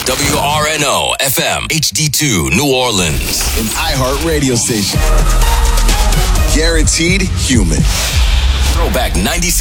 WRNO FM HD2 New Orleans. An iHeart radio station. Guaranteed human. Throwback 96.